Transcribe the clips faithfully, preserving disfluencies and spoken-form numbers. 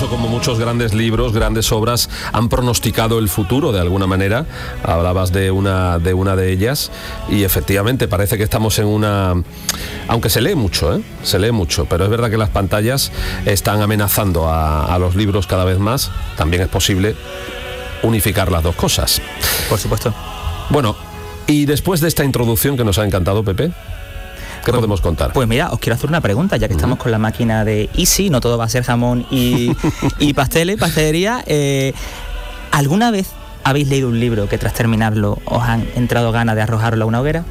caso, como muchos grandes libros, grandes obras, han pronosticado el futuro de alguna manera. Hablabas de una de una de ellas y efectivamente parece que estamos en una... Aunque se lee mucho, ¿eh? Se lee mucho, pero es verdad que las pantallas están amenazando a, a los libros cada vez más. También es posible unificar las dos cosas. Por supuesto. Bueno, y después de esta introducción que nos ha encantado, Pepe, ¿qué pues, podemos contar? Pues mira, os quiero hacer una pregunta, ya que uh-huh. estamos con la máquina de Easy, no todo va a ser jamón y, y pasteles, pastelería. Eh, ¿Alguna vez habéis leído un libro que tras terminarlo os han entrado ganas de arrojarlo a una hoguera?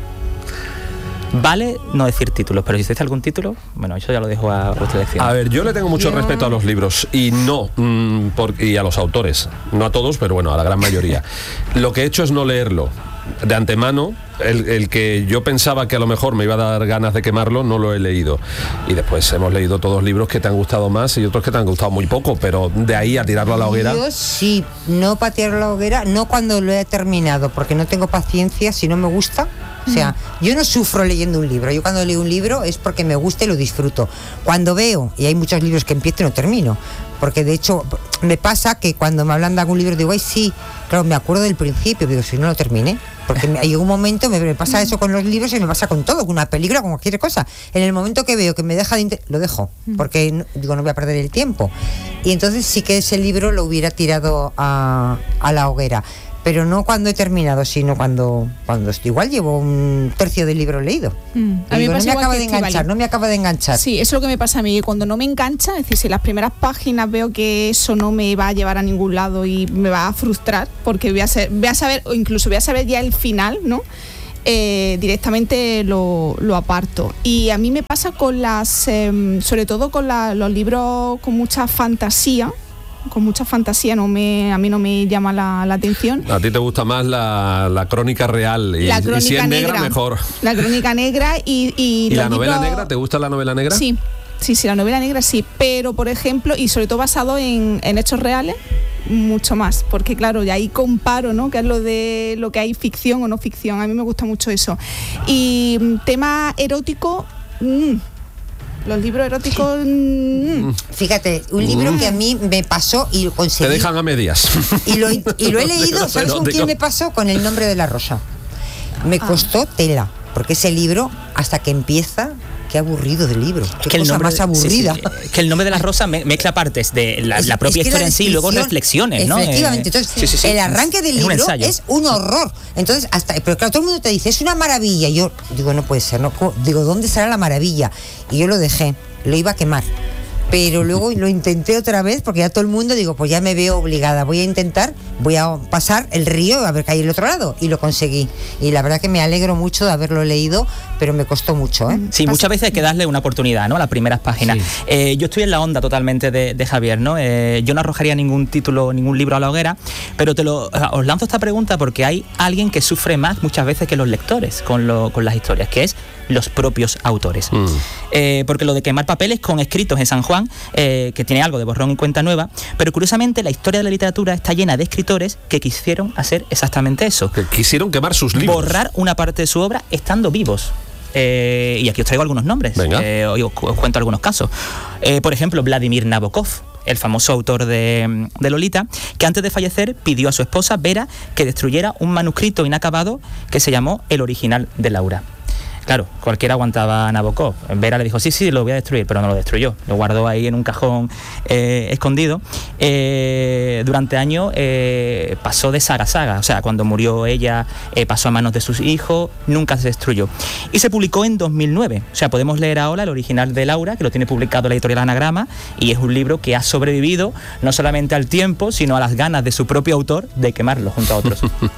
Vale no decir títulos, pero si dices algún título, bueno, eso ya lo dejo a vuestra elección. A ver, yo le tengo mucho yo... respeto a los libros y no, mmm, por, y a los autores, no a todos, pero bueno, a la gran mayoría. Lo que he hecho es no leerlo. De antemano, el, el que yo pensaba que a lo mejor me iba a dar ganas de quemarlo, no lo he leído. Y después hemos leído todos libros que te han gustado más y otros que te han gustado muy poco, pero de ahí a tirarlo a la hoguera... Yo sí, no para tirarlo a la hoguera, no cuando lo he terminado, porque no tengo paciencia, si no me gusta. O sea, yo no sufro leyendo un libro. Yo cuando leo un libro es porque me gusta y lo disfruto. Cuando veo, y hay muchos libros que empiezo y no termino, porque de hecho me pasa que cuando me hablan de algún libro digo, ay sí, claro, me acuerdo del principio, digo, si no lo terminé, porque hay un momento, me, me pasa eso con los libros y me pasa con todo, con una película, con cualquier cosa. En el momento que veo que me deja de inter- lo dejo, porque no, digo, no voy a perder el tiempo. Y entonces sí que ese libro lo hubiera tirado a, a la hoguera. Pero no cuando he terminado, sino cuando cuando estoy, igual llevo un tercio del libro leído. Mm. A mí digo, me no me acaba de enganchar, Estivali. no me acaba de enganchar. Sí, eso es lo que me pasa a mí, cuando no me engancha, es decir, si en las primeras páginas veo que eso no me va a llevar a ningún lado y me va a frustrar, porque voy a, ser, voy a saber, o incluso voy a saber ya el final, ¿no? Eh, directamente lo, lo aparto. Y a mí me pasa con las, eh, sobre todo con la, los libros con mucha fantasía, con mucha fantasía, no me, a mí no me llama la, la atención. A ti te gusta más la, la crónica real y, la crónica y si es negra, negra mejor. La crónica negra y... ¿Y, ¿Y la novela libros... negra? ¿Te gusta la novela negra? Sí, sí, sí, la novela negra sí, pero por ejemplo, y sobre todo basado en, en hechos reales, mucho más, porque claro, ya ahí comparo, ¿no? Que es lo de lo que hay ficción o no ficción, a mí me gusta mucho eso. Y tema erótico... Mmm, los libros eróticos... Mmm. Fíjate, un libro que a mí me pasó y lo conseguí. Te dejan a medias. Y lo, y lo he leído, ¿sabes con quién me pasó? Con El nombre de la rosa. Me ah. costó tela, porque ese libro, hasta que empieza... Qué aburrido del libro, qué que cosa el nombre, más aburrida. Sí, sí, que El nombre de la rosa me, mezcla partes de la, es, la propia historia en sí y luego reflexiones, ¿no? Efectivamente, entonces sí, sí, sí, el arranque del es libro un es un horror. Entonces, hasta, pero claro, todo el mundo te dice, es una maravilla. Yo digo, no puede ser, no, digo, ¿dónde será la maravilla? Y yo lo dejé, lo iba a quemar. Pero luego lo intenté otra vez porque ya todo el mundo, digo, pues ya me veo obligada, voy a intentar, voy a pasar el río a ver qué hay al otro lado, y lo conseguí. Y la verdad que me alegro mucho de haberlo leído, pero me costó mucho, ¿eh? Sí, muchas veces hay que darle una oportunidad, ¿no? A las primeras páginas. Sí. Eh, yo estoy en la onda totalmente de, de Javier, ¿no? Eh, yo no arrojaría ningún título, ningún libro a la hoguera, pero te lo, os lanzo esta pregunta porque hay alguien que sufre más muchas veces que los lectores con, lo, con las historias, que es los propios autores. Mm. Eh, porque lo de quemar papeles con escritos en San Juan, eh, que tiene algo de borrón y cuenta nueva, pero curiosamente la historia de la literatura está llena de escritores que quisieron hacer exactamente eso. Que quisieron quemar sus libros. Borrar una parte de su obra estando vivos. Eh, y aquí os traigo algunos nombres. Eh, os, os cuento algunos casos. Eh, por ejemplo, Vladimir Nabokov, el famoso autor de, de Lolita, que antes de fallecer pidió a su esposa Vera que destruyera un manuscrito inacabado que se llamó El original de Laura. Claro, cualquiera aguantaba a Nabokov. Vera le dijo, sí, sí, lo voy a destruir, pero no lo destruyó. Lo guardó ahí en un cajón eh, escondido. Eh, durante años eh, pasó de saga a saga. O sea, cuando murió ella, eh, pasó a manos de sus hijos, nunca se destruyó. Y se publicó en dos mil nueve. O sea, podemos leer ahora el original de Laura, que lo tiene publicado la editorial Anagrama, y es un libro que ha sobrevivido no solamente al tiempo, sino a las ganas de su propio autor de quemarlo junto a otros.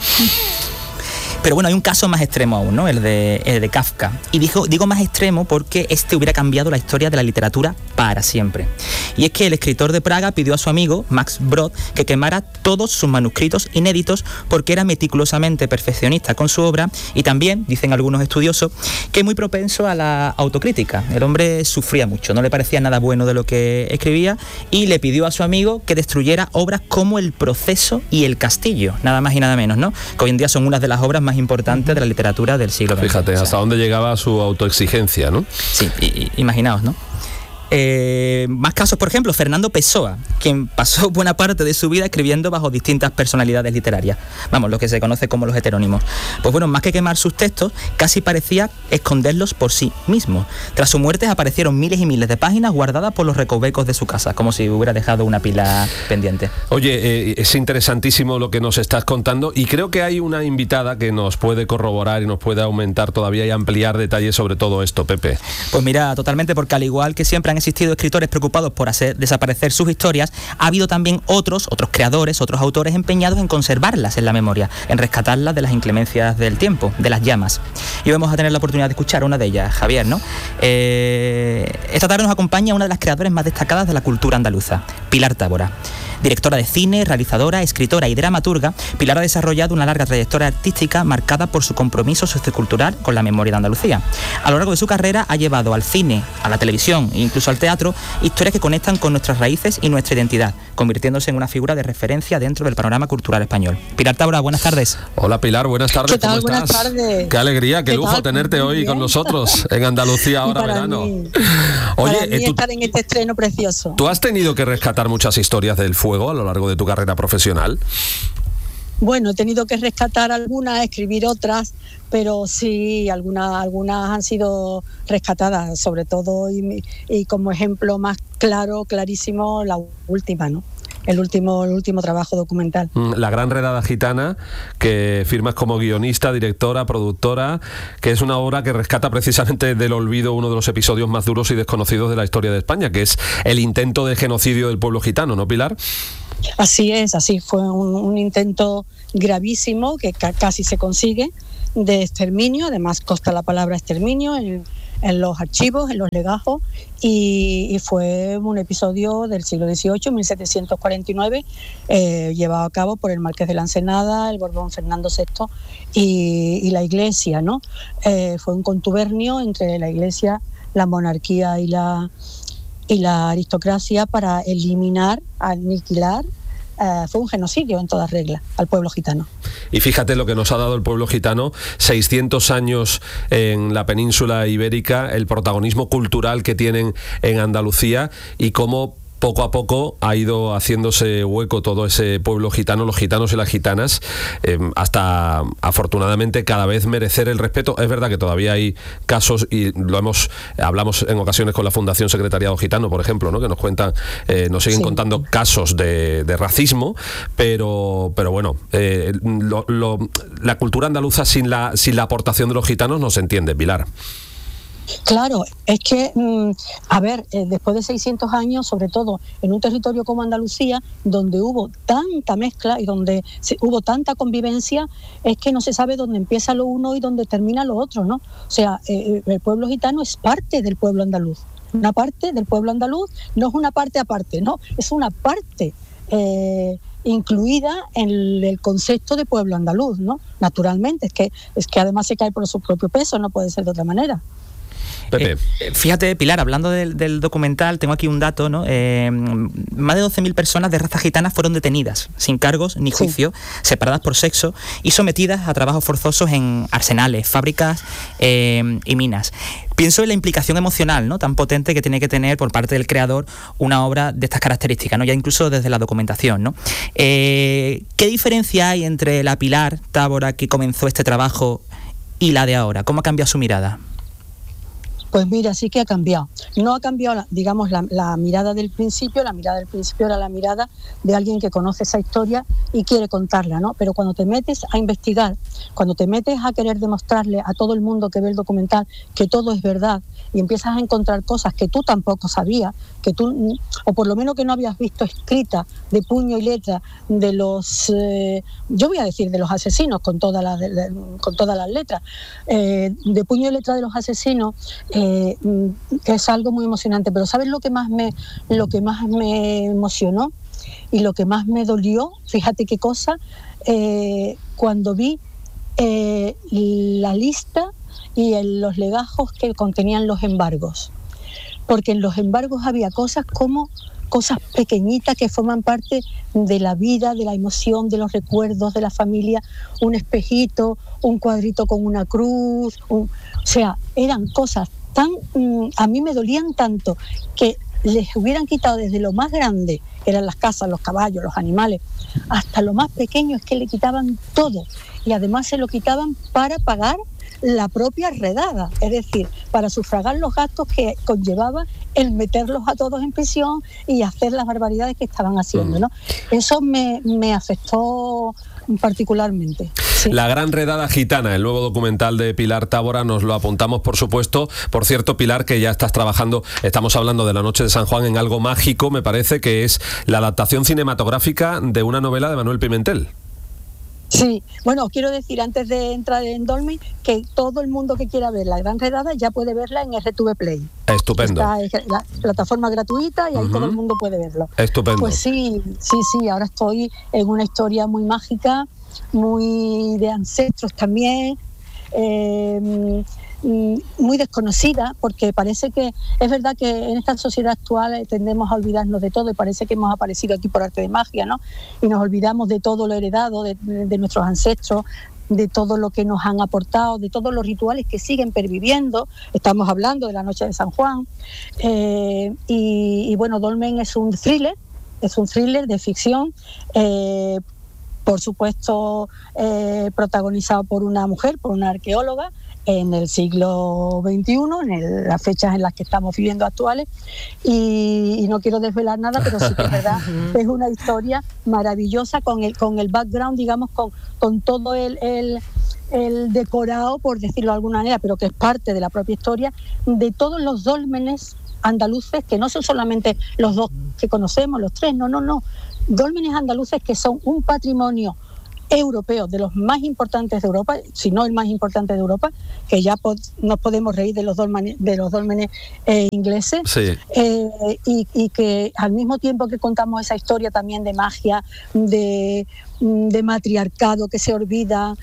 Pero bueno, hay un caso más extremo aún, ¿no? El de, el de Kafka. Y digo, digo más extremo porque este hubiera cambiado la historia de la literatura para siempre. Y es que el escritor de Praga pidió a su amigo, Max Brod, que quemara todos sus manuscritos inéditos porque era meticulosamente perfeccionista con su obra y también, dicen algunos estudiosos, que es muy propenso a la autocrítica. El hombre sufría mucho, no le parecía nada bueno de lo que escribía y le pidió a su amigo que destruyera obras como El proceso y El castillo, nada más y nada menos, ¿no? Que hoy en día son unas de las obras más importante de la literatura del siglo veinte. Fíjate, hasta o sea, dónde llegaba su autoexigencia, ¿no? Sí, y, y, imaginaos, ¿no? Eh, más casos, por ejemplo, Fernando Pessoa, quien pasó buena parte de su vida escribiendo bajo distintas personalidades literarias, vamos, lo que se conoce como los heterónimos. Pues bueno, más que quemar sus textos, casi parecía esconderlos por sí mismo. Tras su muerte aparecieron miles y miles de páginas guardadas por los recovecos de su casa, como si hubiera dejado una pila pendiente. Oye, eh, es interesantísimo lo que nos estás contando, y creo que hay una invitada que nos puede corroborar y nos puede aumentar todavía y ampliar detalles sobre todo esto, Pepe. Pues mira, totalmente, porque al igual que siempre han existido escritores preocupados por hacer desaparecer sus historias, ha habido también otros, otros creadores, otros autores empeñados en conservarlas en la memoria, en rescatarlas de las inclemencias del tiempo, de las llamas. Y vamos a tener la oportunidad de escuchar a una de ellas, Javier, ¿no? Eh, esta tarde nos acompaña una de las creadoras más destacadas de la cultura andaluza, Pilar Tábora. Directora de cine, realizadora, escritora y dramaturga, Pilar ha desarrollado una larga trayectoria artística marcada por su compromiso sociocultural con la memoria de Andalucía. A lo largo de su carrera ha llevado al cine, a la televisión e incluso al teatro historias que conectan con nuestras raíces y nuestra identidad, convirtiéndose en una figura de referencia dentro del panorama cultural español. Pilar Tábora, buenas tardes. Hola Pilar, buenas tardes. ¿Qué tal? ¿Cómo Buenas estás? tardes. Qué alegría, qué, qué lujo tal? tenerte Muy hoy bien. con nosotros en Andalucía ahora verano. Mí, Oye, para mí eh, tú, estar en este estreno precioso. ¿Tú has tenido que rescatar muchas historias del fuego a lo largo de tu carrera profesional? Bueno, he tenido que rescatar algunas, escribir otras, pero sí, algunas, algunas han sido rescatadas, sobre todo, y, y como ejemplo más claro, clarísimo, la última, ¿no? El último, el último trabajo documental. La Gran Redada Gitana, que firmas como guionista, directora, productora, que es una obra que rescata precisamente del olvido uno de los episodios más duros y desconocidos de la historia de España, que es el intento de genocidio del pueblo gitano, ¿no, Pilar? Así es, así fue un, un intento gravísimo que ca- casi se consigue, de exterminio, además consta la palabra exterminio en, en los archivos, en los legajos, y, y fue un episodio del siglo dieciocho, mil setecientos cuarenta y nueve, eh, llevado a cabo por el Marqués de la Ensenada, el Borbón Fernando sexto y, y la Iglesia, ¿no? Eh, fue un contubernio entre la Iglesia, la monarquía y la, y la aristocracia para eliminar, aniquilar. Uh, fue un genocidio en toda regla al pueblo gitano. Y fíjate lo que nos ha dado el pueblo gitano, seiscientos años en la península ibérica, el protagonismo cultural que tienen en Andalucía y cómo poco a poco ha ido haciéndose hueco todo ese pueblo gitano, los gitanos y las gitanas, eh, hasta afortunadamente cada vez merecer el respeto. Es verdad que todavía hay casos, y lo hemos hablamos en ocasiones con la Fundación Secretariado Gitano, por ejemplo, ¿no? Que nos cuentan, eh, nos siguen sí. contando casos de, de racismo, pero, pero bueno, eh, lo, lo, la cultura andaluza sin la, sin la aportación de los gitanos no se entiende, Pilar. Claro, es que, a ver, eh, después de seiscientos años, sobre todo en un territorio como Andalucía, donde hubo tanta mezcla y donde se, hubo tanta convivencia, es que no se sabe dónde empieza lo uno y dónde termina lo otro, ¿no? O sea, eh, el pueblo gitano es parte del pueblo andaluz. Una parte del pueblo andaluz no es una parte aparte, no, es una parte eh, incluida en el, el concepto de pueblo andaluz, ¿no? Naturalmente, es que, es que además se cae por su propio peso, no puede ser de otra manera. Eh, fíjate, Pilar, hablando del, del documental, tengo aquí un dato, ¿no? Eh, más de doce mil personas de raza gitana fueron detenidas, sin cargos ni juicio, sí. separadas por sexo y sometidas a trabajos forzosos en arsenales, fábricas eh, y minas. Pienso en la implicación emocional, ¿no?, tan potente que tiene que tener por parte del creador una obra de estas características, ¿no?, ya incluso desde la documentación, ¿no? Eh, ¿Qué diferencia hay entre la Pilar Tábora que comenzó este trabajo y la de ahora? ¿Cómo ha cambiado su mirada? Pues mira, sí que ha cambiado. No ha cambiado, digamos, la, la mirada del principio. La mirada del principio era la mirada de alguien que conoce esa historia y quiere contarla, ¿no? Pero cuando te metes a investigar, cuando te metes a querer demostrarle a todo el mundo que ve el documental que todo es verdad y empiezas a encontrar cosas que tú tampoco sabías, que tú, o por lo menos que no habías visto escritas de puño y letra de los, eh, yo voy a decir de los asesinos con todas las, de, con todas las letras, eh, de puño y letra de los asesinos, eh, Eh, es algo muy emocionante. Pero ¿sabes lo que más me lo que más me emocionó y lo que más me dolió? Fíjate qué cosa, eh, cuando vi eh, la lista y el, los legajos que contenían los embargos, porque en los embargos había cosas como cosas pequeñitas que forman parte de la vida, de la emoción, de los recuerdos de la familia, un espejito, un cuadrito con una cruz, un, o sea, eran cosas tan, a mí me dolían tanto que les hubieran quitado desde lo más grande, que eran las casas, los caballos, los animales, hasta lo más pequeño, es que le quitaban todo. Y además se lo quitaban para pagar la propia redada, es decir, para sufragar los gastos que conllevaba el meterlos a todos en prisión y hacer las barbaridades que estaban haciendo, ¿no? Eso me, me afectó particularmente. Sí. La gran redada gitana, el nuevo documental de Pilar Tábora, nos lo apuntamos, por supuesto. Por cierto, Pilar, que ya estás trabajando, estamos hablando de La Noche de San Juan, en algo mágico, me parece, que es la adaptación cinematográfica de una novela de Manuel Pimentel. Sí, bueno, quiero decir antes de entrar en Dolmen que todo el mundo que quiera ver La Gran Redada ya puede verla en R T V Play. Estupendo. Está en la plataforma gratuita y ahí uh-huh. todo el mundo puede verlo. Estupendo. Pues sí, sí, sí, ahora estoy en una historia muy mágica, muy de ancestros también, eh, muy desconocida, porque parece que es verdad que en esta sociedad actual tendemos a olvidarnos de todo y parece que hemos aparecido aquí por arte de magia, ¿no? Y nos olvidamos de todo lo heredado de, de nuestros ancestros, de todo lo que nos han aportado, de todos los rituales que siguen perviviendo. Estamos hablando de La Noche de San Juan, eh, y, y bueno, Dolmen es un thriller, es un thriller de ficción, eh, por supuesto eh, protagonizado por una mujer, por una arqueóloga, en el siglo veintiuno, en el, las fechas en las que estamos viviendo actuales, y, y no quiero desvelar nada, pero sí que es verdad, es una historia maravillosa con el, con el background, digamos, con, con todo el, el, el decorado, por decirlo de alguna manera, pero que es parte de la propia historia, de todos los dólmenes andaluces, que no son solamente los dos que conocemos, los tres, no, no, no, dólmenes andaluces que son un patrimonio europeo, de los más importantes de Europa, si no el más importante de Europa, que ya pod- nos podemos reír de los dólmenes, de los dólmenes eh, ingleses, sí. eh, y, y que al mismo tiempo que contamos esa historia también de magia, de, de matriarcado que se olvida,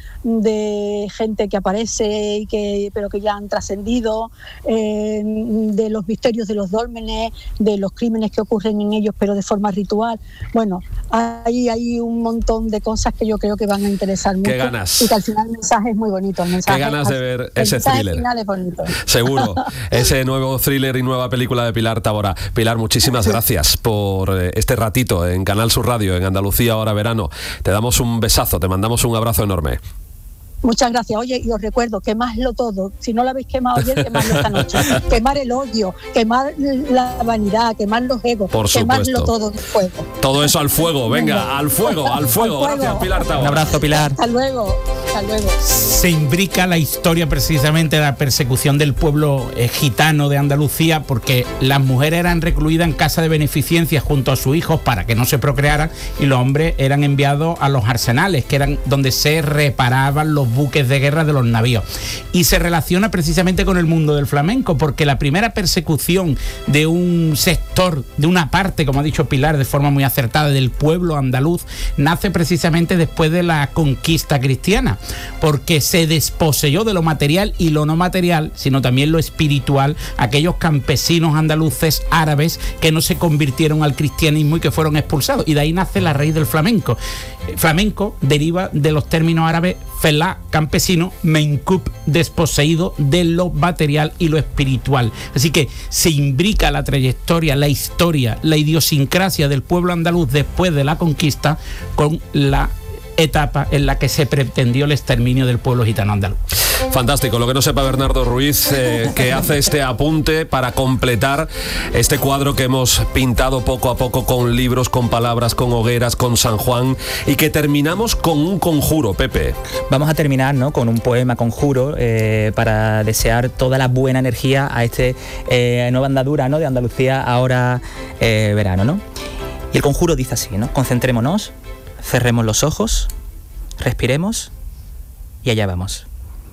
de gente que aparece y que pero que ya han trascendido, eh, de los misterios de los dólmenes, de los crímenes que ocurren en ellos pero de forma ritual. Bueno, hay, hay un montón de cosas que yo creo que van a interesar mucho. Qué ganas. Y que al final el mensaje es muy bonito. El mensaje, Qué ganas de ver ese thriller. Final es bonito. Seguro. Ese nuevo thriller y nueva película de Pilar Tábora. Pilar, muchísimas gracias por este ratito en Canal Sur Radio, en Andalucía Ahora Verano. Te damos un besazo, te mandamos un abrazo enorme. Muchas gracias. Oye, y os recuerdo, quemadlo todo. Si no lo habéis quemado ayer, quemadlo esta noche. Quemar el odio, quemar la vanidad, quemar los egos, por quemarlo supuesto. todo en fuego. Todo eso al fuego, venga, al fuego, al fuego. Al fuego. Gracias, Pilar Tábora. Un abrazo, Pilar. Hasta luego, hasta luego. Se imbrica la historia precisamente de la persecución del pueblo eh, gitano de Andalucía, porque las mujeres eran recluidas en casa de beneficencia junto a sus hijos para que no se procrearan, y los hombres eran enviados a los arsenales, que eran donde se reparaban los buques de guerra de los navíos. Y se relaciona precisamente con el mundo del flamenco, porque la primera persecución de un sector, de una parte, como ha dicho Pilar de forma muy acertada, del pueblo andaluz, nace precisamente después de la conquista cristiana, porque se desposeyó de lo material y lo no material, sino también lo espiritual, aquellos campesinos andaluces árabes que no se convirtieron al cristianismo y que fueron expulsados, y de ahí nace la raíz del flamenco. Flamenco deriva de los términos árabes felá, campesino, menkup, desposeído de lo material y lo espiritual. Así que se imbrica la trayectoria, la historia, la idiosincrasia del pueblo andaluz después de la conquista con la etapa en la que se pretendió el exterminio del pueblo gitano andaluz. Fantástico, lo que no sepa Bernardo Ruiz, eh, que hace este apunte para completar este cuadro que hemos pintado poco a poco con libros, con palabras, con hogueras, con San Juan, y que terminamos con un conjuro, Pepe. Vamos a terminar, ¿no?, con un poema conjuro eh, para desear toda la buena energía a este eh, nueva andadura, ¿no?, de Andalucía Ahora eh, Verano, ¿no? Y el conjuro dice así, ¿no? Concentrémonos, cerremos los ojos, respiremos y allá vamos.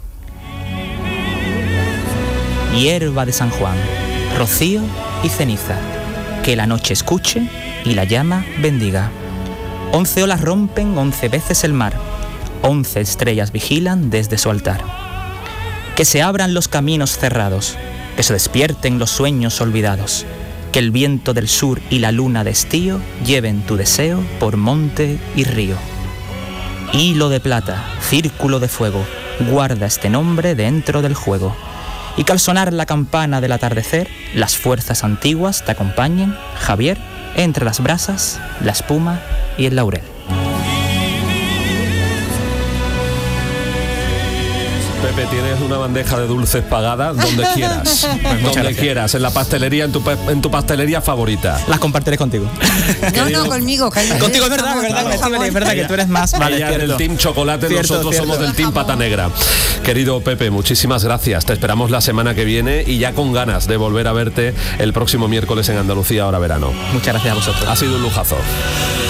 Hierba de San Juan, rocío y ceniza, que la noche escuche y la llama bendiga. Once olas rompen once veces el mar, once estrellas vigilan desde su altar. Que se abran los caminos cerrados, que se despierten los sueños olvidados, que el viento del sur y la luna de estío lleven tu deseo por monte y río. Hilo de plata, círculo de fuego, guarda este nombre dentro del juego, y que al sonar la campana del atardecer, las fuerzas antiguas te acompañen, Javier, entre las brasas, la espuma y el laurel. Pepe, tienes una bandeja de dulces pagada donde quieras, pues donde gracias. quieras, en la pastelería, en tu, en tu pastelería favorita. Las compartiré contigo. No, no, conmigo. Contigo es verdad, es verdad, claro. Es verdad que tú eres más. Vale, ella del team chocolate, cierto, nosotros cierto. somos del team pata negra. Querido Pepe, muchísimas gracias. Te esperamos la semana que viene y ya con ganas de volver a verte el próximo miércoles en Andalucía Ahora Verano. Muchas gracias a vosotros. Ha sido un lujazo.